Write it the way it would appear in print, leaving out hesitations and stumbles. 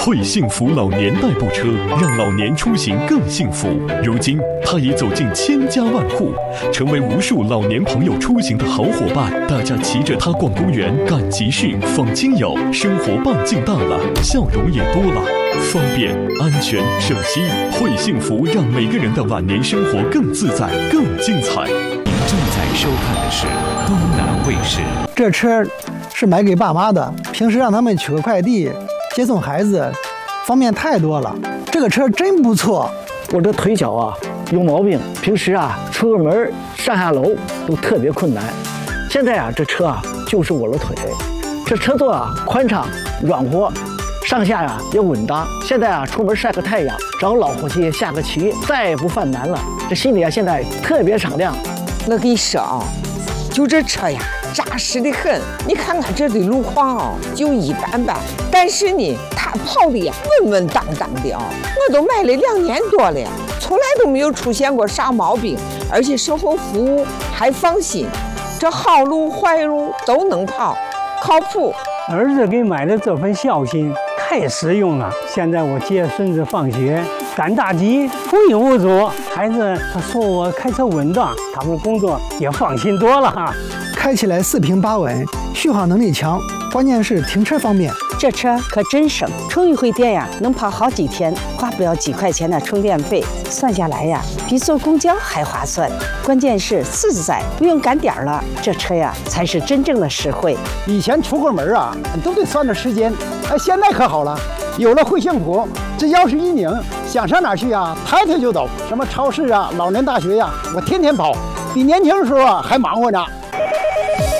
惠幸福老年代步车让老年出行更幸福。如今，它已走进千家万户，成为无数老年朋友出行的好伙伴。大家骑着它逛公园、赶集市、访亲友，生活半径大了，笑容也多了。方便、安全、省心，惠幸福让每个人的晚年生活更自在、更精彩。 您正在收看的是东南卫视。 这车是买给爸妈的，平时让他们取个快递、接送孩子，方便太多了。这个车真不错。 我这腿脚啊有毛病，平时啊出个门上下楼都特别困难。现在啊这车啊就是我的腿，这车座啊宽敞软和，上下呀也稳当。现在啊出门晒个太阳，找老伙计下个棋，再也不犯难了。这心里啊现在特别敞亮。 我跟你说啊，就这车呀扎实的很。你看看这的路况啊就一般般，但是呢它跑的呀稳稳当当的啊。我都买了2年多了，从来都没有出现过啥毛病，而且售后服务还放心，这好路坏路都能跑，靠谱。 儿子给买的这份孝心太实用了。现在我接孙子放学赶大集无影无阻，孩子他说我开车稳当，他们工作也放心多了哈。 开起来4平8稳，续航能力强，关键是停车方便。 这车可真省，充一回电呀能跑好几天，花不了几块钱的充电费，算下来呀比坐公交还划算。关键是自在，不用赶点了，这车呀才是真正的实惠。 以前出个门啊都得算着时间，现在可好了，有了惠幸福，这钥匙一拧，想上哪去啊抬腿就走，什么超市啊、老年大学呀，我天天跑，比年轻的时候啊还忙活呢。